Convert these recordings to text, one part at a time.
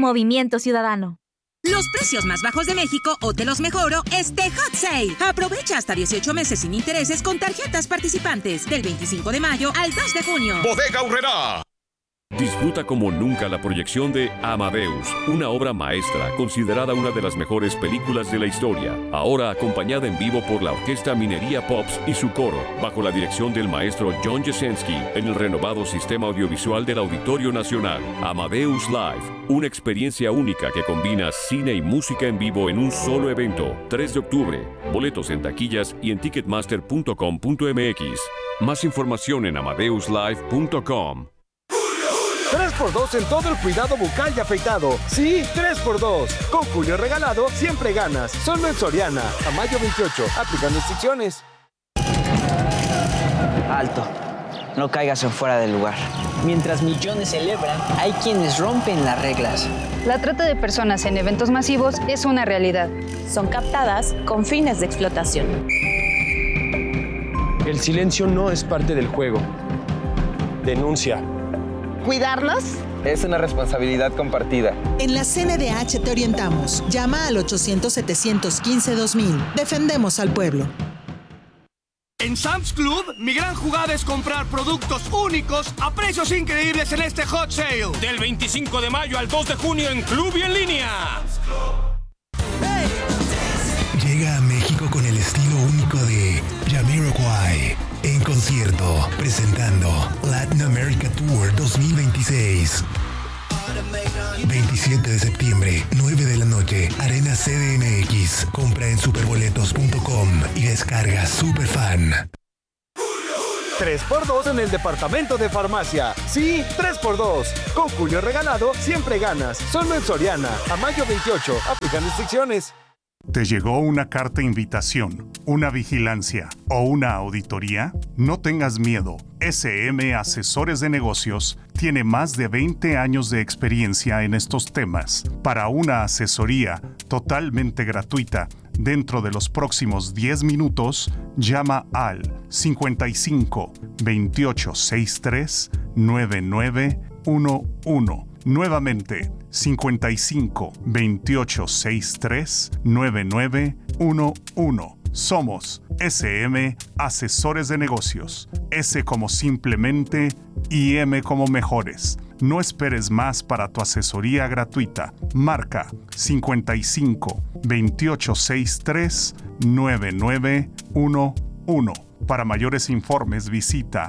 Movimiento Ciudadano. Los precios más bajos de México o te los mejoro este Hot Sale. Aprovecha hasta 18 meses sin intereses con tarjetas participantes del 25 de mayo al 2 de junio. Bodega Aurrerá. Disfruta como nunca la proyección de Amadeus, una obra maestra considerada una de las mejores películas de la historia. Ahora acompañada en vivo por la Orquesta Minería Pops y su coro, bajo la dirección del maestro John Jasenski, en el renovado sistema audiovisual del Auditorio Nacional. Amadeus Live, una experiencia única que combina cine y música en vivo en un solo evento. 3 de octubre. Boletos en taquillas y en ticketmaster.com.mx. Más información en amadeuslive.com. 3x2 en todo el cuidado bucal y afeitado. Sí, 3x2. Con Julio Regalado siempre ganas. Solo en Soriana. A mayo 28. Aplican restricciones. Alto. No caigas en fuera del lugar. Mientras millones celebran, hay quienes rompen las reglas. La trata de personas en eventos masivos es una realidad. Son captadas con fines de explotación. El silencio no es parte del juego. Denuncia. Cuidarlos es una responsabilidad compartida. En la CNDH te orientamos. Llama al 800-715-2000. Defendemos al pueblo. En Sam's Club, mi gran jugada es comprar productos únicos a precios increíbles en este Hot Sale. Del 25 de mayo al 2 de junio en Club y en línea. Llega a México con el estilo único de Jamiroquai. En concierto, presentando Latin America Tour 2026. 27 de septiembre, 9 de la noche, Arena CDMX. Compra en superboletos.com y descarga Superfan. 3x2 en el departamento de farmacia. Sí, 3x2. Con Julio Regalado siempre ganas. Solo en Soriana. A mayo 28. Aplican restricciones. ¿Te llegó una carta invitación, una vigilancia o una auditoría? No tengas miedo. SM Asesores de Negocios tiene más de 20 años de experiencia en estos temas. Para una asesoría totalmente gratuita, dentro de los próximos 10 minutos, llama al 55 28 63 9911. Nuevamente, 55 28 63 9911. Somos SM Asesores de Negocios. S como simplemente y M como mejores. No esperes más para tu asesoría gratuita. Marca 55 28 63 9911. Para mayores informes visita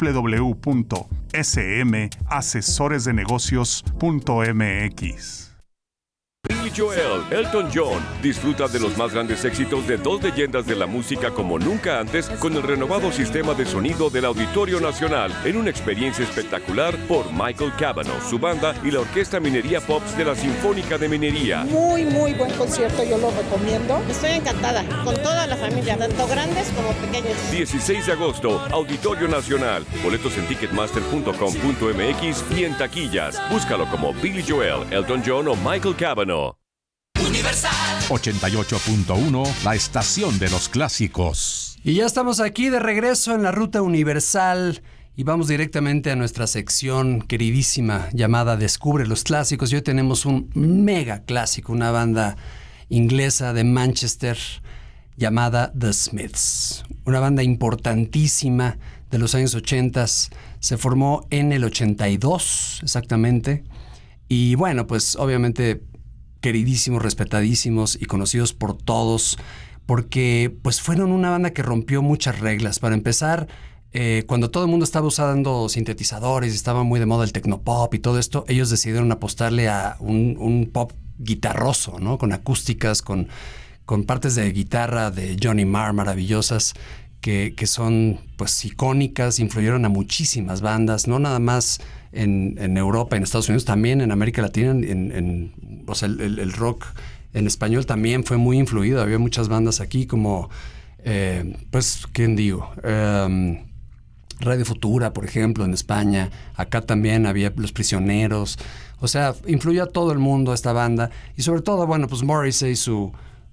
www.smasesoresdenegocios.mx. Billy Joel, Elton John, disfruta de los más grandes éxitos de dos leyendas de la música como nunca antes con el renovado sistema de sonido del Auditorio Nacional en una experiencia espectacular por Michael Cavanaugh, su banda y la Orquesta Minería Pops de la Sinfónica de Minería. Muy buen concierto, yo lo recomiendo. Estoy encantada, con toda la familia, tanto grandes como pequeños. 16 de agosto, Auditorio Nacional. Boletos en ticketmaster.com.mx y en taquillas. Búscalo como Billy Joel, Elton John o Michael Cavanaugh. Universal 88.1, la estación de los clásicos. Y ya estamos aquí de regreso en la Ruta Universal y vamos directamente a nuestra sección queridísima llamada Descubre los Clásicos. Y hoy tenemos un mega clásico, una banda inglesa de Manchester llamada The Smiths. Una banda importantísima de los años 80. Se formó en el 82 exactamente. Y bueno, pues obviamente queridísimos, respetadísimos y conocidos por todos, porque pues fueron una banda que rompió muchas reglas. Para empezar, cuando todo el mundo estaba usando sintetizadores, estaba muy de moda el tecnopop y todo esto, ellos decidieron apostarle a un pop guitarroso, ¿no? Con acústicas, con partes de guitarra de Johnny Marr maravillosas, que son pues icónicas, influyeron a muchísimas bandas, no nada más en Europa, en Estados Unidos, también en América Latina, o sea, el rock en español también fue muy influido. Había muchas bandas aquí como, pues, ¿quién digo? Radio Futura, por ejemplo, en España. Acá también había Los Prisioneros. O sea, influyó a todo el mundo esta banda. Y sobre todo, bueno, pues Morrissey, su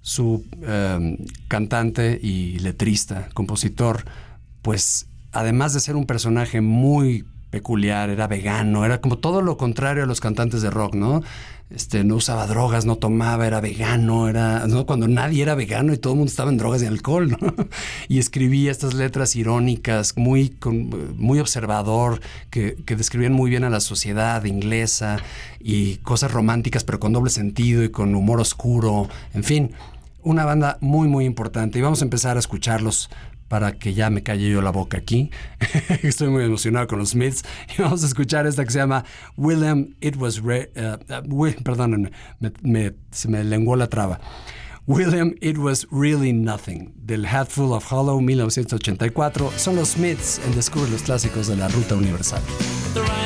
cantante y letrista, compositor, pues además de ser un personaje muy peculiar, era vegano, era como todo lo contrario a los cantantes de rock, ¿no? No usaba drogas, no tomaba, era vegano, ¿no? Cuando nadie era vegano y todo el mundo estaba en drogas y alcohol, ¿no? Y escribía estas letras irónicas, muy observador, que describían muy bien a la sociedad inglesa y cosas románticas, pero con doble sentido y con humor oscuro, en fin, una banda muy, muy importante. Y vamos a empezar a escucharlos para que ya me calle yo la boca aquí. Estoy muy emocionado con los Smiths. Y vamos a escuchar esta que se llama William It Was... perdónenme, se me lenguó la traba. William It Was Really Nothing, del Hatful of Hollow, 1984. Son los Smiths en Descubre los Clásicos de la Ruta Universal.